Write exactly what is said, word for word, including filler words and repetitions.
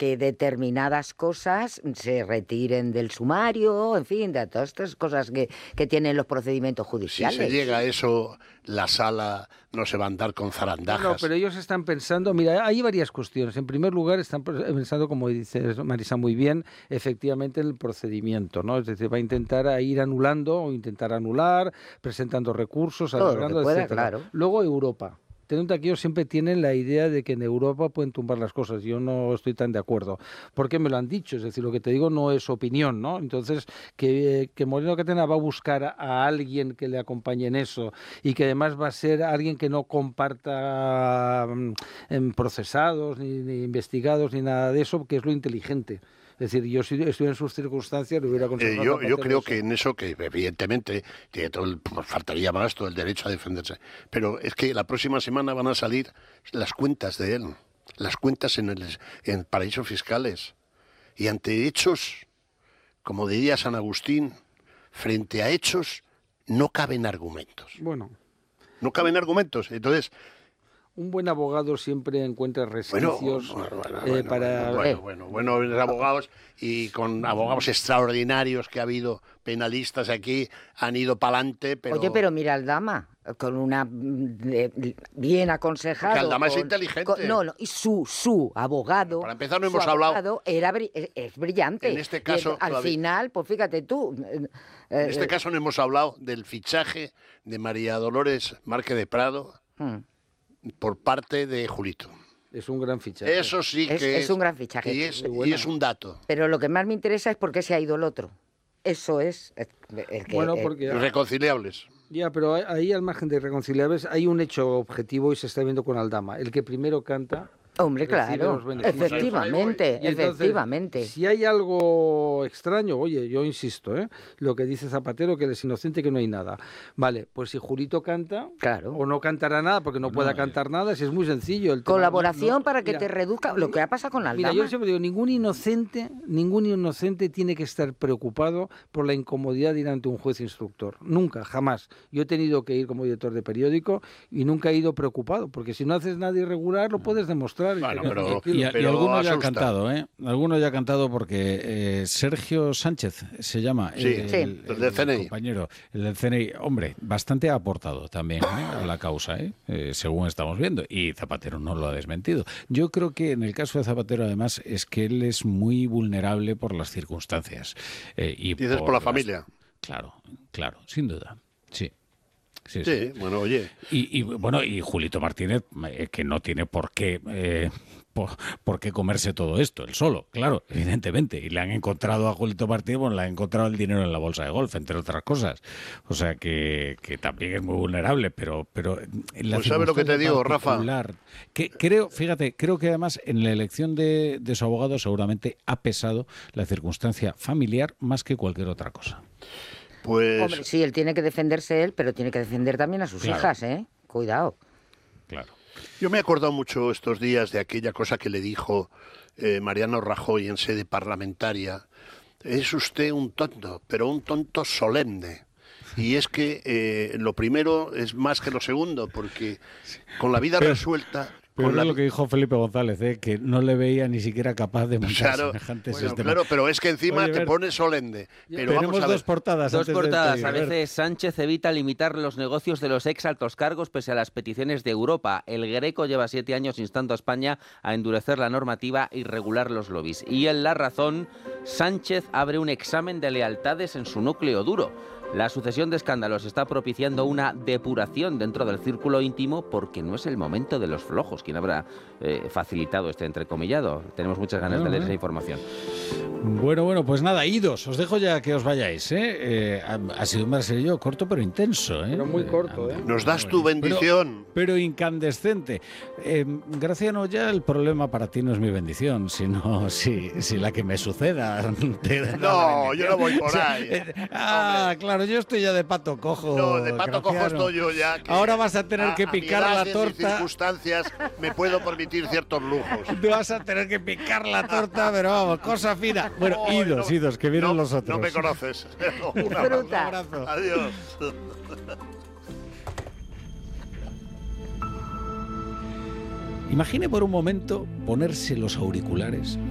que determinadas cosas se retiren del sumario, en fin, de todas estas cosas que, que tienen los procedimientos judiciales. Si se llega a eso, la sala no se va a andar con zarandajas. No, pero ellos están pensando, mira, hay varias cuestiones. En primer lugar, están pensando, como dice Marisa muy bien, efectivamente en el procedimiento, ¿no? Es decir, va a intentar a ir anulando o intentar anular, presentando recursos, todo alargando, lo que pueda, etcétera. claro. Luego Europa. Teniendo aquí, ellos siempre tienen la idea de que en Europa pueden tumbar las cosas. Yo no estoy tan de acuerdo, porque me lo han dicho. Es decir, lo que te digo no es opinión, ¿no? Entonces, que, que Moreno Catena va a buscar a, a alguien que le acompañe en eso y que además va a ser alguien que no comparta um, en procesados, ni, ni investigados, ni nada de eso, que es lo inteligente. Es decir, yo si estuviera en sus circunstancias lo hubiera aconsejado. Eh, yo yo creo eso. que en eso, que evidentemente tiene todo el, faltaría más todo el derecho a defenderse, pero es que la próxima semana van a salir las cuentas de él, las cuentas en, el, en paraísos fiscales, y ante hechos, como diría San Agustín, frente a hechos no caben argumentos. Bueno. No caben argumentos, entonces... Un buen abogado siempre encuentra resquicios bueno, bueno, eh, bueno, para... Bueno, bueno, bueno, bueno, abogados, y con abogados extraordinarios que ha habido, penalistas aquí, han ido para adelante, pero... Oye, pero mira Aldama, con una... De, bien aconsejado... Porque Aldama con, es inteligente. Con, no, no, y su, su abogado... Para empezar, no hemos hablado... Era, es brillante. En este caso... Y, al todavía, final, pues fíjate tú... En eh, este caso no hemos hablado del fichaje de María Dolores Márquez de Prado... Hmm. por parte de Julito. Es un gran fichaje. Eso sí que es, es... Es un gran fichaje. Y es, y es un dato. Pero lo que más me interesa es por qué se ha ido el otro. Eso es... El que, bueno, porque... El, reconciliables. Ya, pero ahí al margen de reconciliables hay un hecho objetivo y se está viendo con Aldama. El que primero canta... Hombre, claro, efectivamente, entonces, efectivamente. Si hay algo extraño, oye, yo insisto, ¿eh? Lo que dice Zapatero, que él es inocente, que no hay nada. Vale, pues si Julito canta, claro, o no cantará nada, porque no, no pueda no, cantar nada, si es muy sencillo. El Colaboración tema, no, para que mira, te reduzca lo que ha pasado con Aldama. Mira, yo siempre digo, ningún inocente, ningún inocente tiene que estar preocupado por la incomodidad de ir ante un juez instructor. Nunca, jamás. Yo he tenido que ir como director de periódico y nunca he ido preocupado, porque si no haces nada irregular, lo puedes demostrar. Bueno, pero, y, y, pero y alguno asusta. ya ha cantado, ¿eh? Alguno ya ha cantado porque eh, Sergio Sánchez se llama, sí, el, sí. el, el, del C N I. el compañero, el del C N I. Hombre, bastante ha aportado también, ¿eh? a la causa, ¿eh? Eh, según estamos viendo, y Zapatero no lo ha desmentido. Yo creo que en el caso de Zapatero, además, es que él es muy vulnerable por las circunstancias. Eh, y ¿Dices por, por la las... familia? Claro, claro, sin duda, sí. Sí, sí, sí, bueno, oye. Y, y bueno, y Julito Martínez, eh, que no tiene por qué eh, por, por qué comerse todo esto, él solo, claro, evidentemente. Y le han encontrado a Julito Martínez, bueno, le han encontrado el dinero en la bolsa de golf, entre otras cosas. O sea que, que también es muy vulnerable, pero... pero en la pues sabes lo que te digo, Rafa. Que creo, fíjate, creo que además en la elección de, de su abogado seguramente ha pesado la circunstancia familiar más que cualquier otra cosa. Pues... Hombre, sí, él tiene que defenderse él, pero tiene que defender también a sus claro. hijas, ¿eh? Cuidado. Claro. Yo me he acordado mucho estos días de aquella cosa que le dijo eh, Mariano Rajoy en sede parlamentaria. Es usted un tonto, pero un tonto solemne. Y es que eh, lo primero es más que lo segundo, porque con la vida pero... resuelta... Pero es la... lo que dijo Felipe González, ¿eh? Que no le veía ni siquiera capaz de montar claro, semejantes bueno, sistemas. Claro, pero es que encima Oye, te pone solemne. Pero tenemos vamos a ver. dos portadas. Dos portadas. De... A veces Sánchez evita limitar los negocios de los ex altos cargos pese a las peticiones de Europa. El Greco lleva siete años instando a España a endurecer la normativa y regular los lobbies. Y en La Razón, Sánchez abre un examen de lealtades en su núcleo duro. La sucesión de escándalos está propiciando una depuración dentro del círculo íntimo porque no es el momento de los flojos. ¿Quién habrá eh, facilitado este entrecomillado? Tenemos muchas ganas no, de leer eh. esa información. Bueno, bueno, pues nada, idos, os dejo ya que os vayáis, ¿eh? eh ha, ha sido un marsillo corto pero intenso, ¿eh? Pero muy corto, ¿eh? Nos das tu bendición. Pero, pero incandescente. Eh, Graciano, ya el problema para ti no es mi bendición, sino si, si la que me suceda. No, yo no voy por ahí. ah, Hombre. Claro, yo estoy ya de pato cojo. No, de pato Graciano. cojo estoy yo ya. Ahora vas a tener a, que picar a la torta. En circunstancias me puedo permitir ciertos lujos. Tú vas a tener que picar la torta, pero vamos, cosa fina. Bueno, oh, idos, no, idos, que vienen no, los otros. No me conoces. Un abrazo. Un abrazo. Adiós. Imagine por un momento ponerse los auriculares